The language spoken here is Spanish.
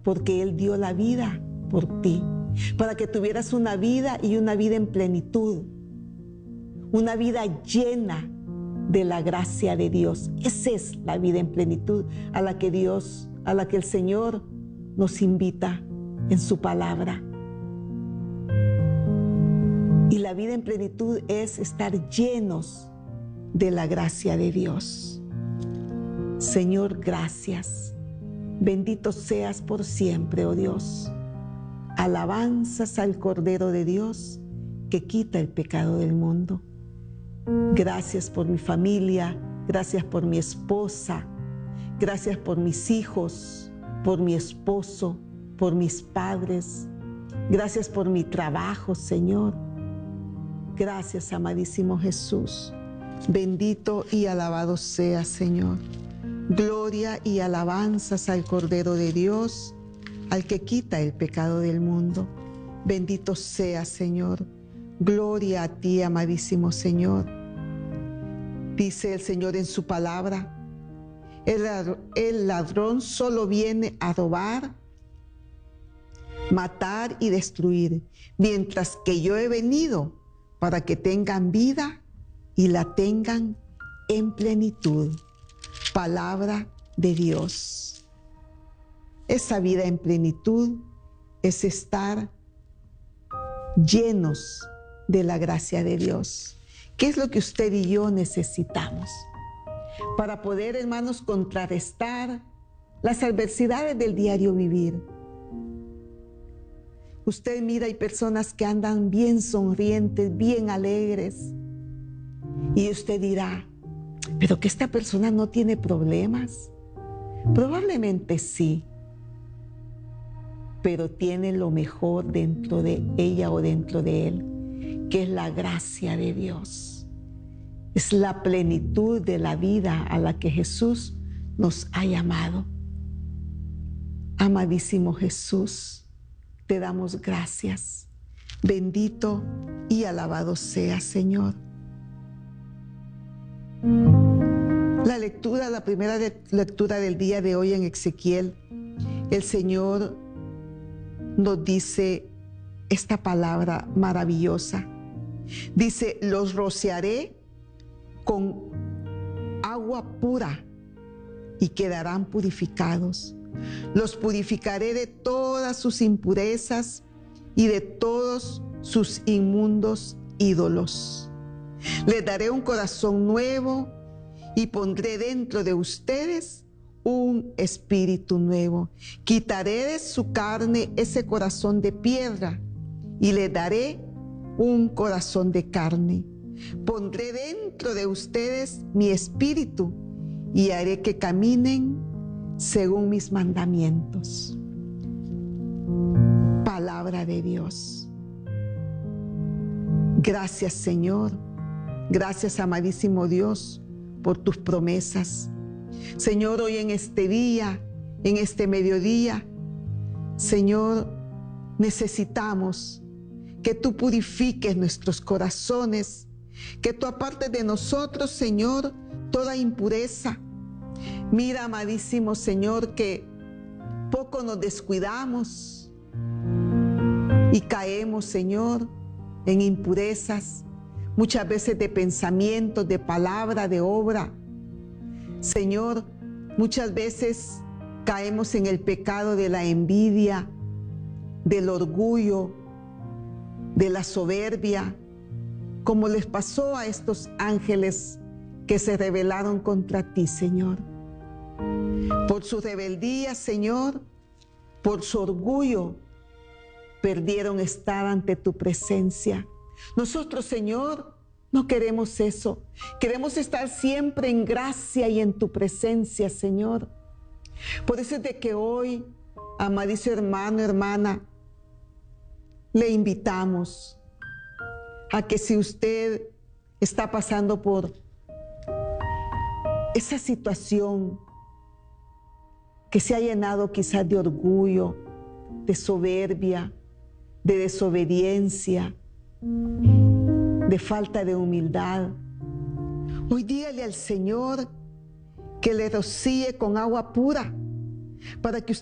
porque Él dio la vida por ti, para que tuvieras una vida y una vida en plenitud, una vida llena de la gracia de Dios. Esa es la vida en plenitud a la que el Señor nos invita en su palabra. Y la vida en plenitud es estar llenos de la gracia de Dios. Señor, gracias. Bendito seas por siempre, oh Dios. Alabanzas al Cordero de Dios que quita el pecado del mundo. Gracias por mi familia, gracias por mi esposa, gracias por mis hijos, por mi esposo, por mis padres. Gracias por mi trabajo, Señor. Gracias, amadísimo Jesús. Bendito y alabado sea, Señor. Gloria y alabanzas al Cordero de Dios, al que quita el pecado del mundo. Bendito sea, Señor. Gloria a ti, amadísimo Señor. Dice el Señor en su palabra: el ladrón solo viene a robar, matar y destruir, mientras que yo he venido para que tengan vida y la tengan en plenitud. Palabra de Dios. Esa vida en plenitud es estar llenos de la gracia de Dios. ¿Qué es lo que usted y yo necesitamos para poder, hermanos, contrarrestar las adversidades del diario vivir? Usted mira, hay personas que andan bien sonrientes, bien alegres, y usted dirá: pero que esta persona no tiene problemas. Probablemente sí, pero tiene lo mejor dentro de ella o dentro de él, que es la gracia de Dios. Es la plenitud de la vida a la que Jesús nos ha llamado. Amadísimo Jesús, te damos gracias. Bendito y alabado sea, Señor. La primera lectura del día de hoy en Ezequiel, el Señor nos dice esta palabra maravillosa. Dice: los rociaré con agua pura y quedarán purificados. Los purificaré de todas sus impurezas y de todos sus inmundos ídolos. Les daré un corazón nuevo y pondré dentro de ustedes un espíritu nuevo. Quitaré de su carne ese corazón de piedra y les daré un corazón de carne. Pondré dentro de ustedes mi espíritu y haré que caminen según mis mandamientos. Palabra de Dios. Gracias, Señor. Gracias, amadísimo Dios, por tus promesas. Señor, hoy en este día, en este mediodía, Señor, necesitamos que tú purifiques nuestros corazones, que tú apartes de nosotros, Señor, toda impureza. Mira, amadísimo Señor, que poco nos descuidamos y caemos, Señor, en impurezas, muchas veces de pensamientos, de palabra, de obra. Señor, muchas veces caemos en el pecado de la envidia, del orgullo, de la soberbia, como les pasó a estos ángeles que se rebelaron contra ti, Señor. Por su rebeldía, Señor, por su orgullo, perdieron estar ante tu presencia. Nosotros, Señor, no queremos eso. Queremos estar siempre en gracia y en tu presencia, Señor. Por eso es de que hoy, amadísimo hermano, hermana, le invitamos a que si usted está pasando por esa situación que se ha llenado quizás de orgullo, de soberbia, de desobediencia, de falta de humildad, hoy dígale al Señor que le rocíe con agua pura para que usted